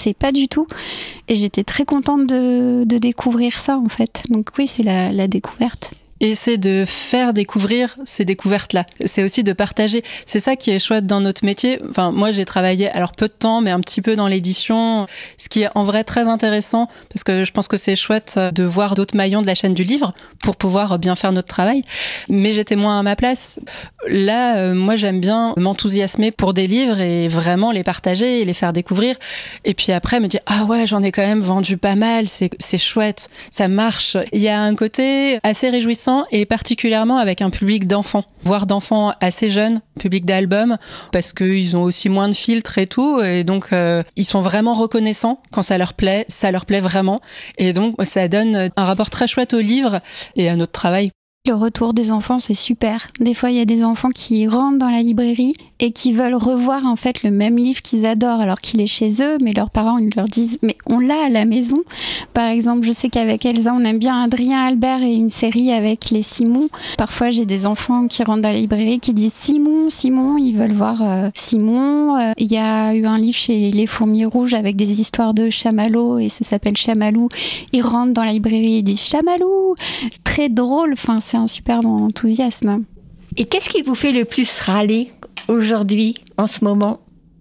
connaissais pas du tout. Et j'étais très contente de découvrir ça, en fait. Donc oui, c'est la découverte. Et c'est de faire découvrir ces découvertes-là. C'est aussi de partager. C'est ça qui est chouette dans notre métier. Enfin, moi, j'ai travaillé, alors peu de temps, mais un petit peu dans l'édition, ce qui est en vrai très intéressant, parce que je pense que c'est chouette de voir d'autres maillons de la chaîne du livre pour pouvoir bien faire notre travail. Mais j'étais moins à ma place. Là, moi, j'aime bien m'enthousiasmer pour des livres et vraiment les partager et les faire découvrir. Et puis après, me dire, ah ouais, j'en ai quand même vendu pas mal, c'est chouette, ça marche. Il y a un côté assez réjouissant, et particulièrement avec un public d'enfants, voire d'enfants assez jeunes, public d'albums, parce qu'ils ont aussi moins de filtres et tout, et donc ils sont vraiment reconnaissants quand ça leur plaît vraiment, et donc ça donne un rapport très chouette au livre et à notre travail. Le retour des enfants, c'est super. Des fois, il y a des enfants qui rentrent dans la librairie et qui veulent revoir en fait le même livre qu'ils adorent alors qu'il est chez eux, mais leurs parents ils leur disent « mais on l'a à la maison ». Par exemple, je sais qu'avec Elsa, on aime bien Adrien Albert et une série avec les Simon. Parfois, j'ai des enfants qui rentrent dans la librairie qui disent « Simon », ils veulent voir Simon. Il y a eu un livre chez Les Fourmis Rouges avec des histoires de chamallows et ça s'appelle Chamalou. Ils rentrent dans la librairie et disent « Chamalou ». Très drôle, enfin c'est un super enthousiasme. Et qu'est-ce qui vous fait le plus râler aujourd'hui, en ce moment ?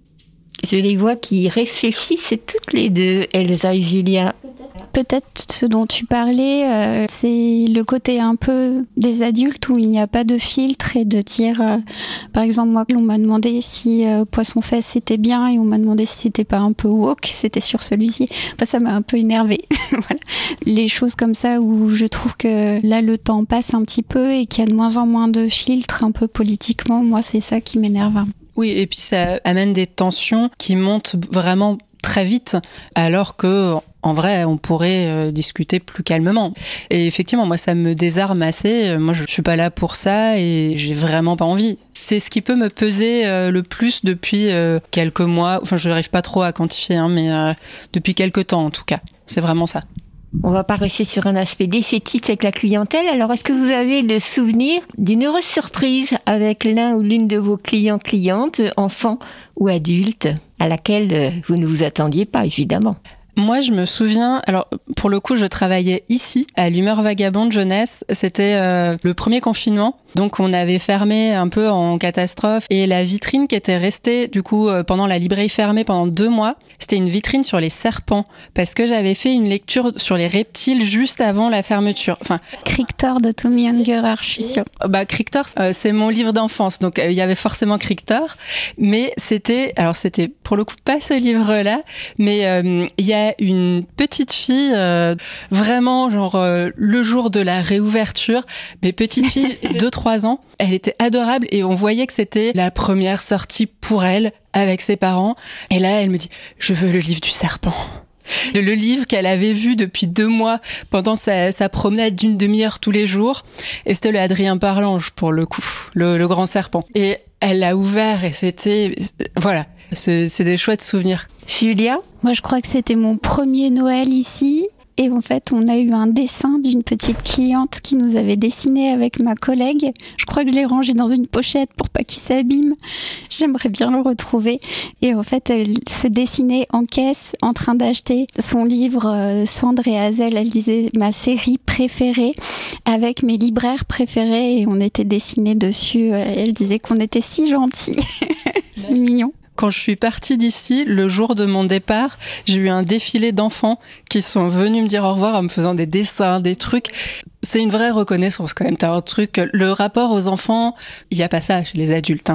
Je les vois qui réfléchissent toutes les deux, Elsa et Julia. Peut-être ce dont tu parlais, c'est le côté un peu des adultes où il n'y a pas de filtre et de dire, par exemple moi on m'a demandé si Poisson Fesse c'était bien et on m'a demandé si c'était pas un peu woke, c'était sur celui-ci. Enfin, ça m'a un peu énervée. Voilà. Les choses comme ça où je trouve que là le temps passe un petit peu et qu'il y a de moins en moins de filtres un peu politiquement, moi c'est ça qui m'énerve. Oui, et puis ça amène des tensions qui montent vraiment très vite, alors que en vrai, on pourrait discuter plus calmement. Et effectivement, moi, ça me désarme assez. Moi, je suis pas là pour ça et j'ai vraiment pas envie. C'est ce qui peut me peser le plus depuis quelques mois. Enfin, je n'arrive pas trop à quantifier, mais depuis quelques temps, en tout cas. C'est vraiment ça. On va pas rester sur un aspect défaitiste avec la clientèle. Alors, est-ce que vous avez le souvenir d'une heureuse surprise avec l'un ou l'une de vos clientes, enfants ou adultes, à laquelle vous ne vous attendiez pas, évidemment ? Moi, je me souviens, alors pour le coup, je travaillais ici, à l'Humeur Vagabonde Jeunesse. C'était le premier confinement. Donc, on avait fermé un peu en catastrophe. Et la vitrine qui était restée, du coup, pendant la librairie fermée pendant 2 mois, c'était une vitrine sur les serpents. Parce que j'avais fait une lecture sur les reptiles juste avant la fermeture. Enfin, Krictor de Tommy Ungerer, je suis sûre. Krictor, c'est mon livre d'enfance. Donc, il y avait forcément Krictor. Mais c'était pour le coup pas ce livre-là. Mais il y a une petite fille, vraiment, genre, le jour de la réouverture, mais petite fille, 2-3 ans, elle était adorable et on voyait que c'était la première sortie pour elle avec ses parents. Et là, elle me dit, je veux le livre du serpent. Le livre qu'elle avait vu depuis 2 mois pendant sa promenade d'une demi-heure tous les jours. Et c'était le Adrien Parlange, pour le coup, le grand serpent. Et elle l'a ouvert et c'était... Voilà, c'est des chouettes souvenirs. Julia ? Moi, je crois que c'était mon premier Noël ici. Et en fait, on a eu un dessin d'une petite cliente qui nous avait dessiné avec ma collègue. Je crois que je l'ai rangé dans une pochette pour pas qu'il s'abîme. J'aimerais bien le retrouver. Et en fait, elle se dessinait en caisse en train d'acheter son livre Cendre et Hazel. Elle disait ma série préférée avec mes libraires préférés et on était dessinés dessus. Elle disait qu'on était si gentils. C'est mignon. Quand je suis partie d'ici, le jour de mon départ, j'ai eu un défilé d'enfants qui sont venus me dire au revoir en me faisant des dessins, des trucs. C'est une vraie reconnaissance quand même. T'as un truc, le rapport aux enfants, il n'y a pas ça chez les adultes.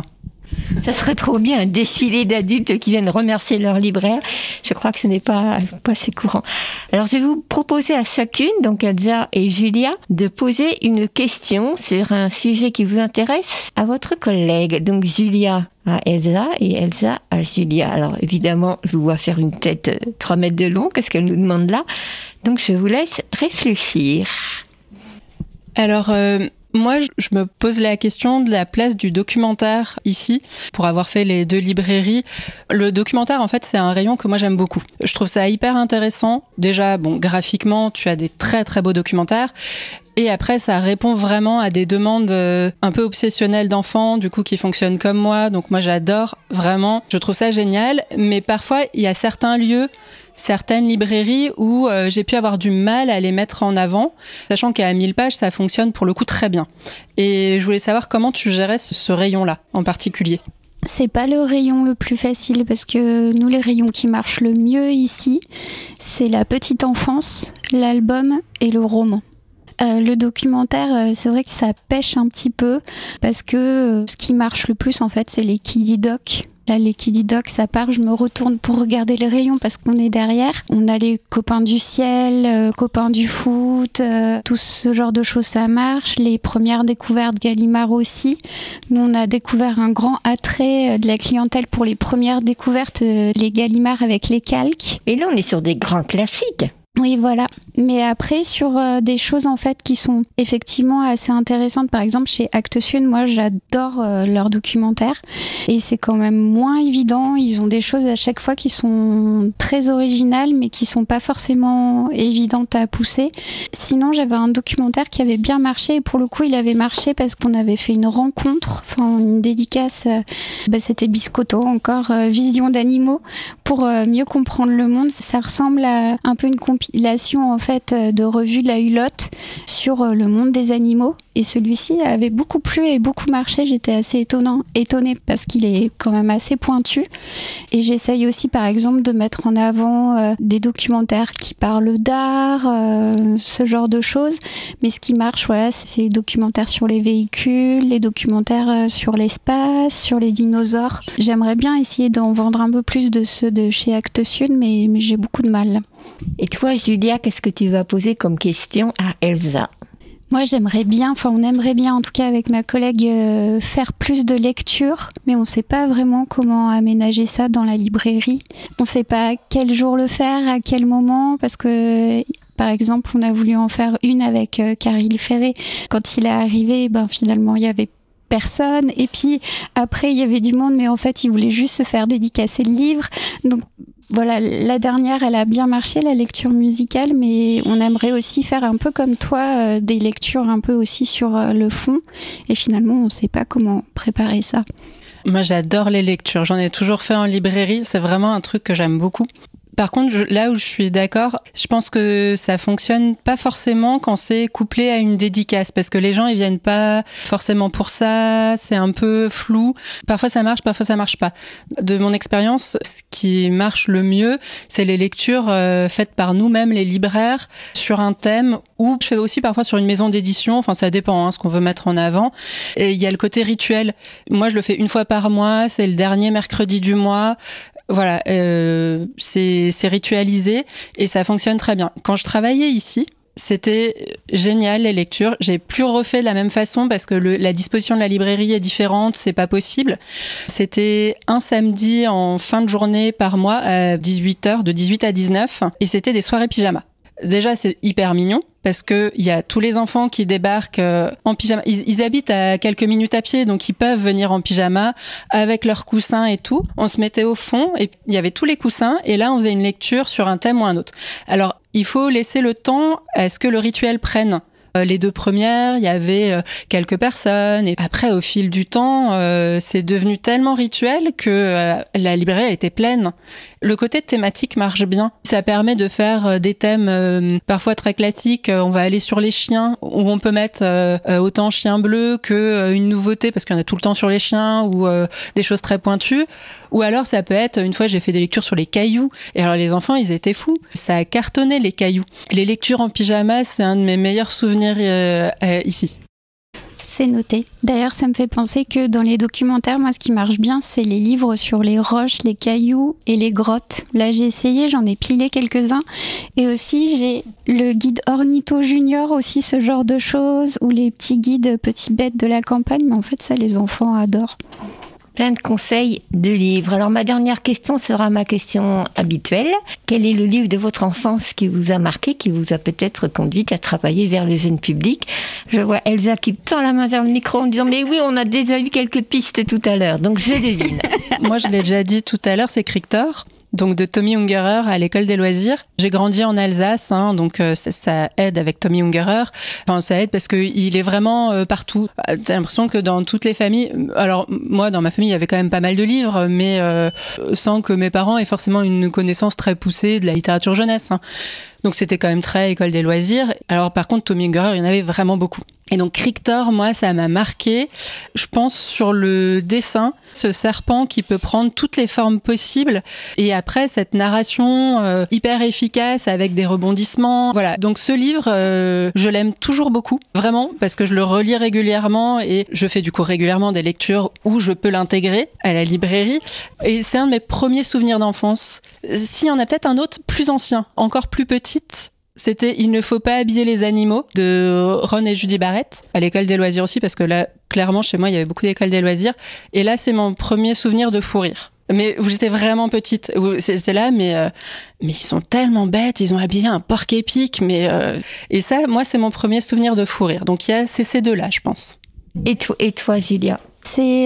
Ça serait trop bien, un défilé d'adultes qui viennent remercier leur libraire. Je crois que ce n'est pas assez courant. Alors, je vais vous proposer à chacune, donc Elsa et Julia, de poser une question sur un sujet qui vous intéresse à votre collègue. Donc, Julia à Elsa et Elsa à Julia. Alors, évidemment, je vous vois faire une tête 3 mètres de long. Qu'est-ce qu'elle nous demande là ? Donc, je vous laisse réfléchir. Alors... Moi, je me pose la question de la place du documentaire ici, pour avoir fait les 2 librairies. Le documentaire, en fait, c'est un rayon que moi j'aime beaucoup. Je trouve ça hyper intéressant. Déjà, bon, graphiquement, tu as des très très beaux documentaires. Et après, ça répond vraiment à des demandes un peu obsessionnelles d'enfants, du coup, qui fonctionnent comme moi. Donc moi, j'adore vraiment. Je trouve ça génial. Mais parfois, il y a certains lieux, certaines librairies où j'ai pu avoir du mal à les mettre en avant, sachant qu'à 1000 pages, ça fonctionne pour le coup très bien. Et je voulais savoir comment tu gérais ce rayon-là en particulier. C'est pas le rayon le plus facile parce que nous, les rayons qui marchent le mieux ici, c'est la petite enfance, l'album et le roman. Le documentaire, c'est vrai que ça pêche un petit peu parce que ce qui marche le plus, en fait, c'est les Kiddy Docs. Là, les Kiddy Docs, ça part, je me retourne pour regarder les rayons parce qu'on est derrière. On a les copains du ciel, copains du foot, tout ce genre de choses, ça marche. Les premières découvertes Gallimard aussi. Nous, on a découvert un grand attrait de la clientèle pour les premières découvertes, les Gallimard avec les calques. Et là, on est sur des grands classiques. Oui, voilà. Mais après, sur des choses en fait qui sont effectivement assez intéressantes, par exemple chez Actes Sud, moi j'adore leurs documentaires et c'est quand même moins évident. Ils ont des choses à chaque fois qui sont très originales mais qui sont pas forcément évidentes à pousser. Sinon, j'avais un documentaire qui avait bien marché et pour le coup, il avait marché parce qu'on avait fait une rencontre, enfin une dédicace. C'était Biscotto, encore Vision d'animaux pour mieux comprendre le monde. Ça ressemble à un peu une compilation en fait de revues de la Hulotte sur le monde des animaux et celui-ci avait beaucoup plu et beaucoup marché. J'étais assez étonnée parce qu'il est quand même assez pointu et j'essaye aussi par exemple de mettre en avant des documentaires qui parlent d'art, ce genre de choses, mais ce qui marche voilà, c'est les documentaires sur les véhicules, les documentaires sur l'espace, sur les dinosaures. J'aimerais bien essayer d'en vendre un peu plus de ceux de chez Actes Sud mais j'ai beaucoup de mal. Et toi, Julia, qu'est-ce que tu vas poser comme question à Elsa ? Moi, on aimerait bien, en tout cas avec ma collègue, faire plus de lecture, mais on ne sait pas vraiment comment aménager ça dans la librairie. On ne sait pas quel jour le faire, à quel moment, parce que, par exemple, on a voulu en faire une avec Caril Ferré. Quand il est arrivé, finalement, il y avait personne. Et puis, après, il y avait du monde, mais en fait, il voulait juste se faire dédicacer le livre. Donc, voilà, la dernière, elle a bien marché, la lecture musicale, mais on aimerait aussi faire un peu comme toi, des lectures un peu aussi sur le fond. Et finalement, on ne sait pas comment préparer ça. Moi, j'adore les lectures. J'en ai toujours fait en librairie. C'est vraiment un truc que j'aime beaucoup. Par contre, là où je suis d'accord, je pense que ça fonctionne pas forcément quand c'est couplé à une dédicace, parce que les gens ils viennent pas forcément pour ça, c'est un peu flou. Parfois ça marche, parfois ça marche pas. De mon expérience, ce qui marche le mieux, c'est les lectures faites par nous-mêmes, les libraires, sur un thème, ou je fais aussi parfois sur une maison d'édition. Enfin, ça dépend, ce qu'on veut mettre en avant. Et il y a le côté rituel. Moi, je le fais une fois par mois. C'est le dernier mercredi du mois. Voilà, c'est ritualisé et ça fonctionne très bien. Quand je travaillais ici, c'était génial les lectures. J'ai plus refait de la même façon parce que la disposition de la librairie est différente, c'est pas possible. C'était un samedi en fin de journée par mois à 18h, de 18 à 19, et c'était des soirées pyjama. Déjà, c'est hyper mignon parce que il y a tous les enfants qui débarquent en pyjama. Ils habitent à quelques minutes à pied, donc ils peuvent venir en pyjama avec leurs coussins et tout. On se mettait au fond et il y avait tous les coussins et là, on faisait une lecture sur un thème ou un autre. Alors, il faut laisser le temps à ce que le rituel prenne. Les deux premières, il y avait quelques personnes. Et après, au fil du temps, c'est devenu tellement rituel que la librairie elle était pleine. Le côté thématique marche bien. Ça permet de faire des thèmes parfois très classiques. On va aller sur les chiens, où on peut mettre autant chien bleu que une nouveauté, parce qu'il y en a tout le temps sur les chiens, ou des choses très pointues. Ou alors ça peut être, une fois j'ai fait des lectures sur les cailloux, et alors les enfants ils étaient fous, ça a cartonné les cailloux. Les lectures en pyjama, c'est un de mes meilleurs souvenirs ici. C'est noté. D'ailleurs, ça me fait penser que dans les documentaires, moi, ce qui marche bien, c'est les livres sur les roches, les cailloux et les grottes. Là, j'ai essayé, j'en ai pilé quelques-uns. Et aussi, j'ai le guide Ornitho Junior, aussi ce genre de choses, ou les petits guides Petits Bêtes de la campagne. Mais en fait, ça, les enfants adorent. Plein de conseils de livres. Alors, ma dernière question sera ma question habituelle. Quel est le livre de votre enfance qui vous a marqué, qui vous a peut-être conduite à travailler vers le jeune public ? Je vois Elsa qui tend la main vers le micro en disant « Mais oui, on a déjà eu quelques pistes tout à l'heure, donc je devine. » Moi, je l'ai déjà dit tout à l'heure, c'est Krictor. donc de Tommy Ungerer à l'école des loisirs. J'ai grandi en Alsace, donc ça aide avec Tommy Ungerer. Enfin, ça aide parce qu'il est vraiment partout. T'as l'impression que dans toutes les familles, alors moi dans ma famille il y avait quand même pas mal de livres, mais sans que mes parents aient forcément une connaissance très poussée de la littérature jeunesse. Donc c'était quand même très école des loisirs. Alors par contre Tommy Ungerer, il y en avait vraiment beaucoup. Et donc Krictor, moi, ça m'a marqué, je pense, sur le dessin, ce serpent qui peut prendre toutes les formes possibles. Et après, cette narration hyper efficace avec des rebondissements. Voilà. Donc ce livre, je l'aime toujours beaucoup, vraiment, parce que je le relis régulièrement et je fais du coup régulièrement des lectures où je peux l'intégrer à la librairie. Et c'est un de mes premiers souvenirs d'enfance. S'il y en a peut-être un autre plus ancien, encore plus petite, c'était « Il ne faut pas habiller les animaux » de Ron et Judy Barrett, à l'école des loisirs aussi, parce que là, clairement, chez moi, il y avait beaucoup d'écoles des loisirs. Et là, c'est mon premier souvenir de fou rire. Mais où j'étais vraiment petite, c'était là, mais ils sont tellement bêtes, ils ont habillé un porc-épic, et ça, moi, c'est mon premier souvenir de fou rire. Donc, c'est ces deux-là, je pense. Et toi, Julia ? C'est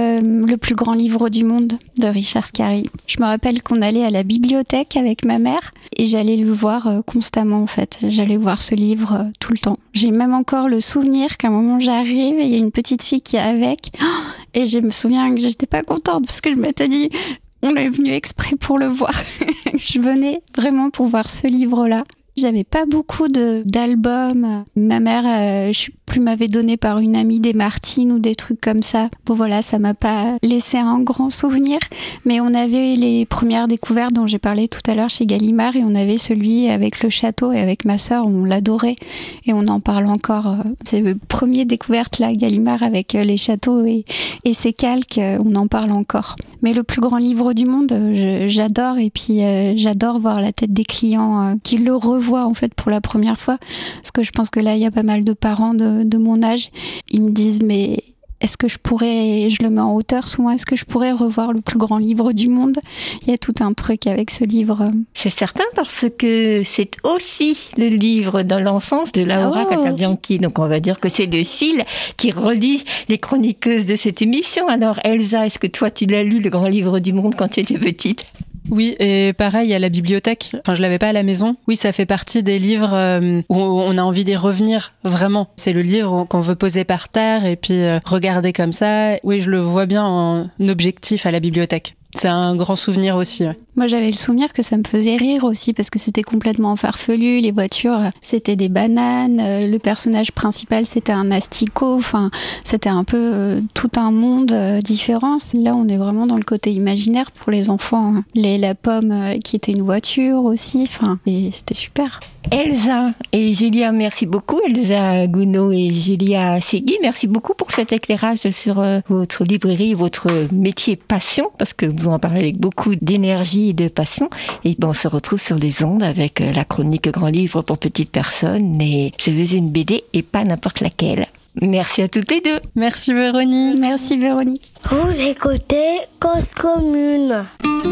le plus grand livre du monde de Richard Scarry. Je me rappelle qu'on allait à la bibliothèque avec ma mère et j'allais le voir constamment en fait. J'allais voir ce livre tout le temps. J'ai même encore le souvenir qu'à un moment j'arrive et il y a une petite fille qui est avec. Et je me souviens que j'étais pas contente parce que je m'étais dit on est venu exprès pour le voir. Je venais vraiment pour voir ce livre-là. J'avais pas beaucoup d'albums. Ma mère, m'avait donné par une amie des Martines ou des trucs comme ça. Bon voilà, ça m'a pas laissé un grand souvenir. Mais on avait les premières découvertes dont j'ai parlé tout à l'heure chez Gallimard et on avait celui avec le château et avec ma sœur, on l'adorait et on en parle encore. C'est les premières découvertes là, Gallimard avec les châteaux et ses calques, on en parle encore. Mais le plus grand livre du monde, j'adore et puis j'adore voir la tête des clients qui le revoient en fait pour la première fois parce que je pense que là il y a pas mal de parents de mon âge, ils me disent mais est-ce que je le mets en hauteur souvent, est-ce que je pourrais revoir le plus grand livre du monde? Il y a tout un truc avec ce livre. C'est certain parce que c'est aussi le livre dans l'enfance de Laura Catabianchi. Donc on va dire que c'est de fil qui relie les chroniqueuses de cette émission. Alors Elsa, est-ce que toi tu l'as lu, le grand livre du monde, quand tu étais petite? Oui, et pareil à la bibliothèque. Enfin, je l'avais pas à la maison. Oui, ça fait partie des livres où on a envie d'y revenir, vraiment. C'est le livre qu'on veut poser par terre et puis regarder comme ça. Oui, je le vois bien en objectif à la bibliothèque. C'est un grand souvenir aussi. Ouais. Moi, j'avais le souvenir que ça me faisait rire aussi parce que c'était complètement farfelu. Les voitures, c'était des bananes. Le personnage principal, c'était un asticot. Enfin, c'était un peu tout un monde différent. Là, on est vraiment dans le côté imaginaire pour les enfants. La pomme qui était une voiture aussi. Enfin, et c'était super. Elsa et Julia, merci beaucoup. Elsa Gounod et Julia Segui, merci beaucoup pour cet éclairage sur votre librairie, votre métier passion, parce que vous en parlez avec beaucoup d'énergie et de passion. Et on se retrouve sur les ondes avec la chronique Grand Livre pour petites personnes. Et je veux une BD et pas n'importe laquelle. Merci à toutes les deux. Merci Véronique. Merci Véronique. Vous écoutez Cause Commune.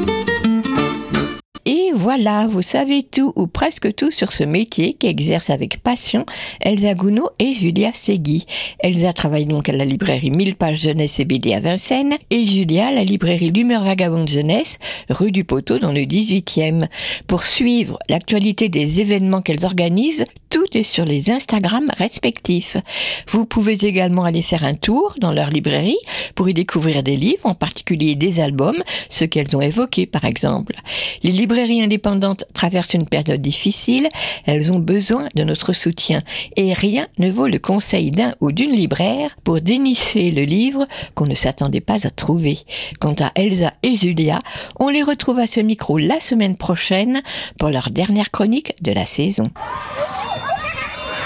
Et voilà, vous savez tout ou presque tout sur ce métier qu'exercent avec passion Elsa Gounod et Julia Segui. Elsa travaille donc à la librairie 1000 pages jeunesse et BD à Vincennes et Julia à la librairie L'Humeur Vagabonde Jeunesse, rue du Poteau dans le 18e. Pour suivre l'actualité des événements qu'elles organisent, tout est sur les Instagram respectifs. Vous pouvez également aller faire un tour dans leur librairie pour y découvrir des livres, en particulier des albums, ceux qu'elles ont évoqués par exemple. Les librairies indépendantes traversent une période difficile, elles ont besoin de notre soutien et rien ne vaut le conseil d'un ou d'une libraire pour dénicher le livre qu'on ne s'attendait pas à trouver. Quant à Elsa et Julia, on les retrouve à ce micro la semaine prochaine pour leur dernière chronique de la saison.